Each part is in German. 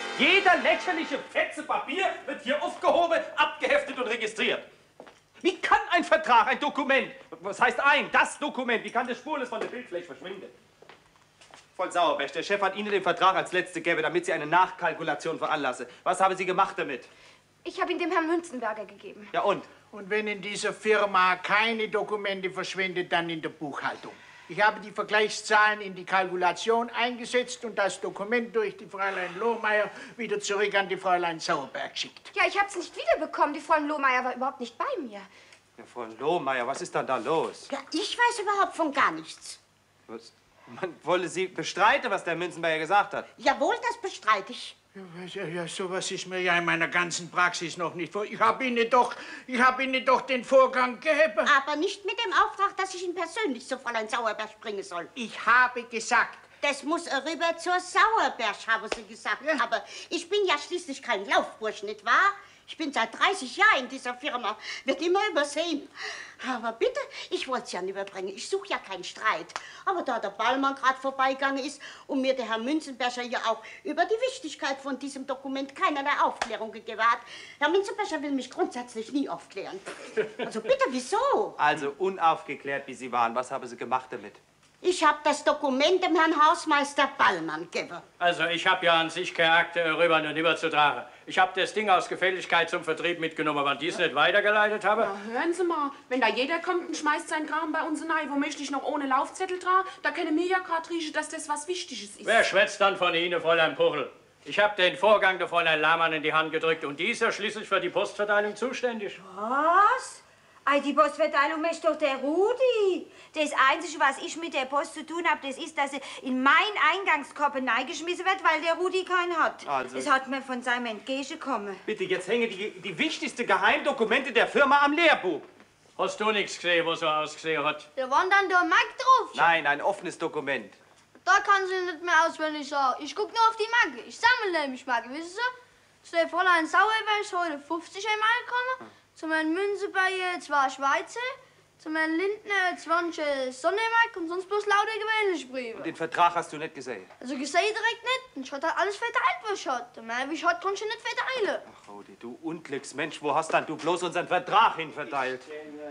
Jeder lächerliche Fetze Papier wird hier aufgehoben, abgeheftet und registriert. Wie kann ein Vertrag, ein Dokument, was heißt das Dokument, wie kann das spurlos von der Bildfläche verschwinden? Voll Sauerberg, der Chef hat Ihnen den Vertrag als Letzte gegeben, damit Sie eine Nachkalkulation veranlassen. Was haben Sie gemacht damit? Ich habe ihn dem Herrn Münzenberger gegeben. Ja und? Und wenn in dieser Firma keine Dokumente verschwinden, dann in der Buchhaltung. Ich habe die Vergleichszahlen in die Kalkulation eingesetzt und das Dokument durch die Fräulein Lohmeier wieder zurück an die Fräulein Sauerberg geschickt. Ja, ich habe es nicht wiederbekommen. Die Fräulein Lohmeier war überhaupt nicht bei mir. Ja, Frau Lohmeier, was ist denn da los? Ja, ich weiß überhaupt von gar nichts. Was? Man wolle Sie bestreiten, was der Münzenberger gesagt hat. Jawohl, das bestreite ich. Ja, sowas ist mir ja in meiner ganzen Praxis noch nicht vor. Ich hab Ihnen doch den Vorgang gegeben. Aber nicht mit dem Auftrag, dass ich ihn persönlich zu Fräulein Sauerberg bringen soll. Ich habe gesagt. Das muss rüber zur Sauerberg, haben Sie gesagt. Ja. Aber ich bin ja schließlich kein Laufbursch, nicht wahr? Ich bin seit 30 Jahren in dieser Firma, wird immer übersehen. Aber bitte, ich wollte es ja nicht überbringen. Ich suche ja keinen Streit. Aber da der Ballmann gerade vorbeigegangen ist und mir der Herr Münzenberger ja auch über die Wichtigkeit von diesem Dokument keinerlei Aufklärung gegeben hat, Herr Münzenberger will mich grundsätzlich nie aufklären. Also bitte, wieso? Also unaufgeklärt, wie Sie waren. Was haben Sie gemacht damit? Ich habe das Dokument dem Herrn Hausmeister Ballmann gegeben. Also ich habe ja an sich keine Akte rüber und überzutragen. Ich habe das Ding aus Gefälligkeit zum Vertrieb mitgenommen, weil die es nicht weitergeleitet habe. Ja, hören Sie mal, wenn da jeder kommt und schmeißt seinen Kram bei uns rein, womöglich noch ohne Laufzettel dran, da können wir ja gerade riechen, dass das was Wichtiges ist. Wer schwätzt dann von Ihnen, Fräulein Puchel? Ich habe den Vorgang der Fräulein Lahmann in die Hand gedrückt und die ist ja schließlich für die Postverteilung zuständig. Was? Die Postverteilung ist doch der Rudi. Das Einzige, was ich mit der Post zu tun habe, das ist, dass sie in meinen Eingangskorb hineingeschmissen wird, weil der Rudi keinen hat. Also. Das hat mir von seinem entgegengekommen. Bitte, jetzt hängen die wichtigsten Geheimdokumente der Firma am Lehrbuch. Hast du nichts gesehen, wo so ausgesehen hat? Da war dann der Mark drauf. Nein, ein offenes Dokument. Da kann sie nicht mehr auswendig sagen. Ich guck nur auf die Marke. Ich sammle nämlich Marke, wissen Sie? Zu der Fräulein Sauerberg ist heute 50 einmal gekommen. Zum Herrn Münzenberger 2 Schweizer. Zum Herrn Lindner 20 Sonnenmark und sonst bloß lauter gewöhnliche Briefe. Und den Vertrag hast du nicht gesehen? Also gesehen direkt nicht. Und ich hatte alles verteilt, was ich hatte. Mehr wie ich hatte, konnte ich nicht verteilen. Ach, Rudi, du Unglücksmensch, wo hast dann du bloß unseren Vertrag hin verteilt?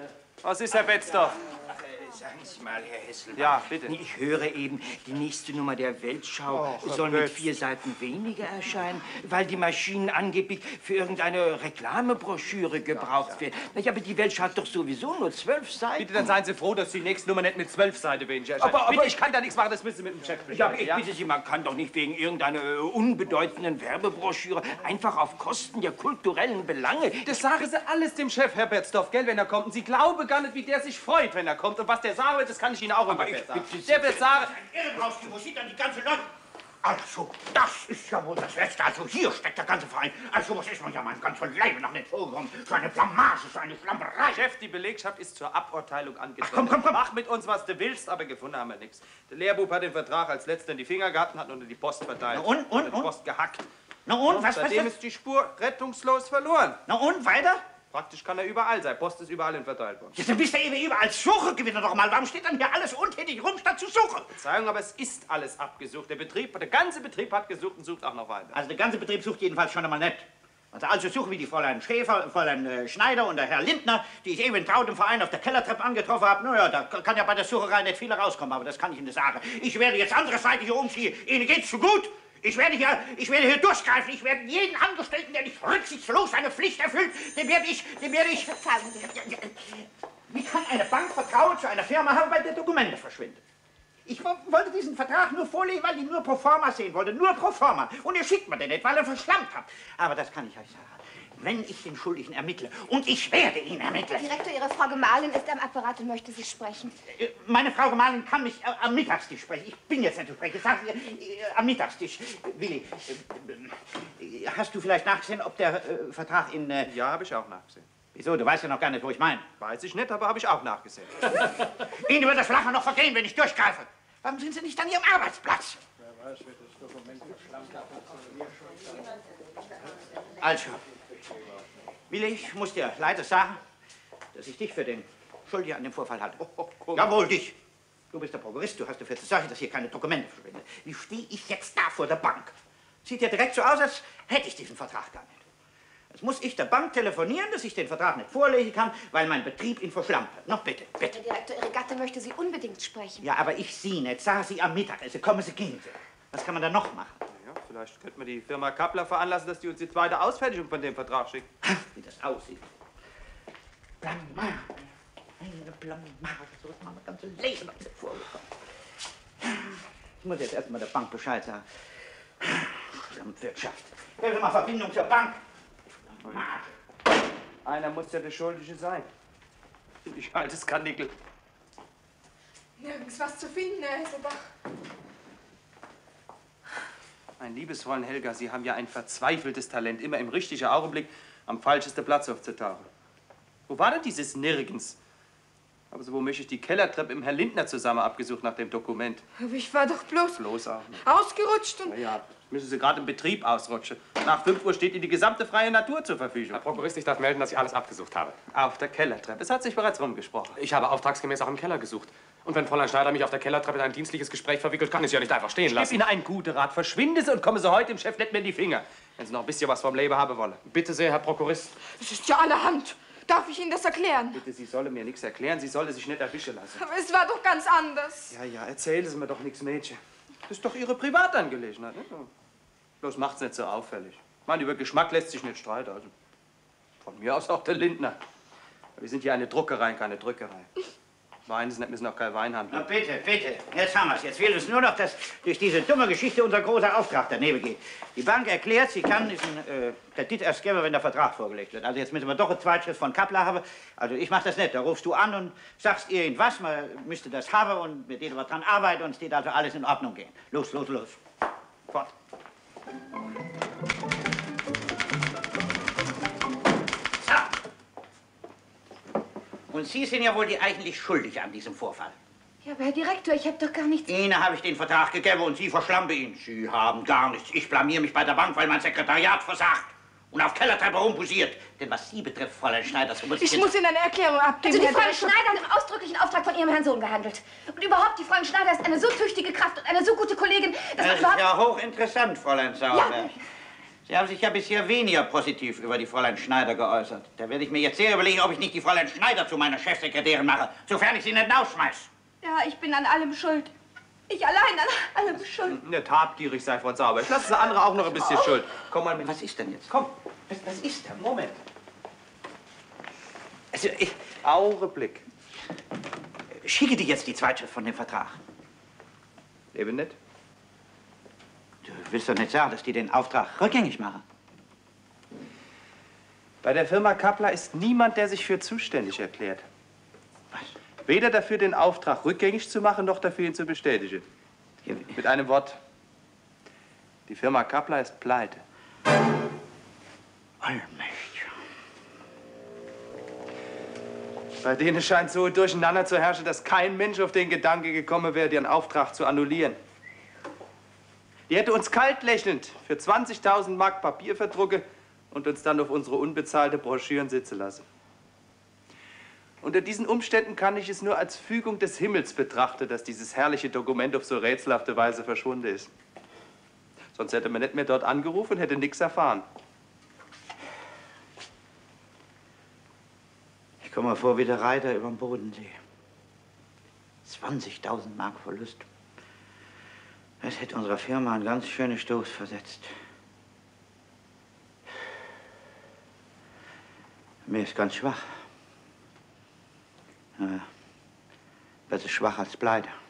Was ist, Herr Betzdorf? Sagen Sie mal, Herr Hessel. Ja, bitte. Ich höre eben, die nächste Nummer der Weltschau soll mit 4 Seiten weniger erscheinen, weil die Maschinen angeblich für irgendeine Reklamebroschüre gebraucht werden. Aber die Weltschau hat doch sowieso nur 12 Seiten. Bitte, dann seien Sie froh, dass die nächste Nummer nicht mit 12 Seiten weniger erscheint. Aber bitte, ich kann da nichts machen, das müssen Sie mit dem Chef besprechen. Ja, ich bitte Sie, man kann doch nicht wegen irgendeiner unbedeutenden Werbebroschüre einfach auf Kosten der kulturellen Belange... Das sagen Sie alles dem Chef, Herr Betzdorf, gell, wenn er kommt. Und Sie glauben gar nicht, wie der sich freut, wenn er kommt. Und was der sagen wird, das kann ich Ihnen auch ungefähr sagen. Der wird sagen... Ein Irrenhaus, wo sieht dann die ganze Leute? Also, das ist ja wohl das Letzte. Also, hier steckt der ganze Verein. Also, was ist man ja meinem ganzen Leibe noch nicht vorgekommen. So eine Blamage, so eine Schlamperei. Chef, die Belegschaft ist zur Aborteilung angetreten. Komm. Mach mit uns, was du willst, aber gefunden haben wir nichts. Der Lehrbub hat den Vertrag als Letzter in die Finger gehabt und hat unter die Post verteilt. Na und? Die Post gehackt. Na und, was Seitdem ist die Spur rettungslos verloren. Na und, weiter? Praktisch kann er überall sein. Post ist überall hin verteilt worden. Ja, dann bist du eben überall Suche, gewinne doch mal. Warum steht dann hier alles untätig rum, statt zu suchen? Verzeihung, aber es ist alles abgesucht. Der ganze Betrieb hat gesucht und sucht auch noch weiter. Also der ganze Betrieb sucht jedenfalls schon einmal nicht. Also suche wie die Fräulein Schäfer, Fräulein Schneider und der Herr Lindner, die ich eben in Traut im Verein auf der Kellertreppe angetroffen habe. Naja, da kann ja bei der Sucherei nicht viel rauskommen, aber das kann ich Ihnen sagen. Ich werde jetzt andere Seite hier umziehen. Ihnen geht's zu gut. Ich werde hier durchgreifen. Ich werde jeden Angestellten, der nicht rücksichtslos seine Pflicht erfüllt, dem werde ich... Wie kann eine Bank Vertrauen zu einer Firma haben, weil der Dokumente verschwinden? Ich wollte diesen Vertrag nur vorlegen, weil ich nur pro forma sehen wollte. Nur pro forma. Und ihr schickt mir den nicht, weil er verschlammt habt. Aber das kann ich euch sagen. Wenn ich den Schuldigen ermittle, und ich werde ihn ermitteln. Herr Direktor, Ihre Frau Gemahlin ist am Apparat und möchte Sie sprechen. Meine Frau Gemahlin kann mich am Mittagstisch sprechen. Ich bin jetzt nicht zu sprechen. Sag ihr, am Mittagstisch. Willi, hast du vielleicht nachgesehen, ob der Vertrag in... Ja, habe ich auch nachgesehen. Wieso? Du weißt ja noch gar nicht, wo ich meine. Weiß ich nicht, aber habe ich auch nachgesehen. Ihnen wird das Lachen noch vergehen, wenn ich durchgreife. Warum sind Sie nicht an Ihrem Arbeitsplatz? Wer weiß, wie das Dokument geschlampt hat. Also, Willi, ich muss dir leider sagen, dass ich dich für den Schuldigen an dem Vorfall halte. Jawohl, dich. Du bist der Prokurist, du hast dafür zu sorgen, dass hier keine Dokumente verschwinden. Wie stehe ich jetzt da vor der Bank? Sieht ja direkt so aus, als hätte ich diesen Vertrag gar nicht. Jetzt muss ich der Bank telefonieren, dass ich den Vertrag nicht vorlegen kann, weil mein Betrieb ihn verschlampt. Noch bitte, bitte. Herr Direktor, Ihre Gattin möchte Sie unbedingt sprechen. Ja, aber ich Sie nicht. Sag Sie am Mittagessen. Kommen Sie, gehen Sie. Was kann man da noch machen? Ja, vielleicht könnte man die Firma Kappler veranlassen, dass die uns die zweite Ausfertigung von dem Vertrag schickt. Wie das aussieht. Blamage. Eine Blamage. So ist meine ganze Leben noch nicht vorgekommen. Ich muss jetzt erstmal der Bank Bescheid sagen. Wirtschaft. Geben Sie mal Verbindung zur Bank. Blamage. Einer muss ja der Schuldige sein. Ich altes Kanickel. Nirgends was zu finden, Herr Hessebach. Mein liebesvollen Helga, Sie haben ja ein verzweifeltes Talent, immer im richtigen Augenblick am falschesten Platz aufzutauchen. Wo war denn dieses Nirgends? Aber so, wo möchte ich die Kellertreppe im Herrn Lindner zusammen abgesucht nach dem Dokument? Aber ich war doch bloß auch nicht. ausgerutscht und... Ja, müssen Sie gerade im Betrieb ausrutschen. Nach 5 Uhr steht Ihnen die gesamte freie Natur zur Verfügung. Herr Prokurist, ich darf melden, dass ich alles abgesucht habe. Auf der Kellertreppe. Es hat sich bereits rumgesprochen. Ich habe auftragsgemäß auch im Keller gesucht. Und wenn Fräulein Schneider mich auf der Kellertreppe in ein dienstliches Gespräch verwickelt, kann ich sie ja nicht einfach stehen Ich lassen. gebe Ihnen einen guten Rat. Verschwinde Sie und kommen Sie heute dem Chef nicht mehr in die Finger. Wenn Sie noch ein bisschen was vom Leben haben wollen. Bitte sehr, Herr Prokurist. Es ist ja allerhand. Darf ich Ihnen das erklären? Bitte, Sie sollen mir nichts erklären. Sie sollen sich nicht erwischen lassen. Aber es war doch ganz anders. Ja, ja, erzählen Sie mir doch nichts, Mädchen. Das ist doch Ihre Privatangelegenheit, nicht? Bloß macht's nicht so auffällig. Ich meine, über Geschmack lässt sich nicht streiten. Also von mir aus auch der Lindner. Wir sind hier eine Druckerei, keine Drückerei. Weinen Sie nicht, müssen auch kein Wein haben. Na bitte, bitte. Jetzt haben wir es. Jetzt fehlt es nur noch, dass durch diese dumme Geschichte unser großer Auftrag daneben geht. Die Bank erklärt, sie kann diesen Kredit erst geben, wenn der Vertrag vorgelegt wird. Also jetzt müssen wir doch eine Zweitschrift von Kappler haben. Also ich mach das nicht. Da rufst du an und sagst irgendwas, man müsste das haben und mit denen wir dran arbeiten und es geht also alles in Ordnung gehen. Los, los, los. Fort. Und Sie sind ja wohl die eigentlich Schuldige an diesem Vorfall. Ja, aber Herr Direktor, ich habe doch gar nichts... Ihnen habe ich den Vertrag gegeben und Sie verschlampen ihn. Sie haben gar nichts. Ich blamier mich bei der Bank, weil mein Sekretariat versagt und auf Kellertreppe rumposiert. Denn was Sie betrifft, Fräulein Schneider, so muss Ich muss Ihnen eine Erklärung abgeben, Also die Herr Fräulein Direktor. Schneider hat im ausdrücklichen Auftrag von Ihrem Herrn Sohn gehandelt. Und überhaupt, die Fräulein Schneider ist eine so tüchtige Kraft und eine so gute Kollegin, dass man Das ist überhaupt... ja hochinteressant, Fräulein Sauerberg. Sie haben sich ja bisher weniger positiv über die Fräulein Schneider geäußert. Da werde ich mir jetzt sehr überlegen, ob ich nicht die Fräulein Schneider zu meiner Chefsekretärin mache, sofern ich sie nicht rausschmeiß. Ja, ich bin an allem schuld. Ich allein an allem schuld. Nicht habgierig sei, Frau Sauber. Ich lasse das andere auch noch ein bisschen schuld. Komm mal mit. Was ist denn jetzt? Komm. Was ist denn? Moment. Also, Augenblick. Schicke dir jetzt die Zweitschrift von dem Vertrag. Eben nicht. Du willst doch nicht sagen, dass die den Auftrag rückgängig machen? Bei der Firma Kappler ist niemand, der sich für zuständig erklärt. Was? Weder dafür, den Auftrag rückgängig zu machen, noch dafür, ihn zu bestätigen. Mit einem Wort. Die Firma Kappler ist pleite. Allmächtig. Bei denen scheint so durcheinander zu herrschen, dass kein Mensch auf den Gedanke gekommen wäre, ihren Auftrag zu annullieren. Die hätte uns kalt lächelnd für 20.000 Mark Papier verdrucke und uns dann auf unsere unbezahlte Broschüren sitzen lassen. Unter diesen Umständen kann ich es nur als Fügung des Himmels betrachten, dass dieses herrliche Dokument auf so rätselhafte Weise verschwunden ist. Sonst hätte man nicht mehr dort angerufen und hätte nichts erfahren. Ich komme mir vor wie der Reiter über dem Bodensee. 20.000 Mark Verlust. Das hätte unserer Firma einen ganz schönen Stoß versetzt. Mir ist ganz schwach. Besser schwach als pleite.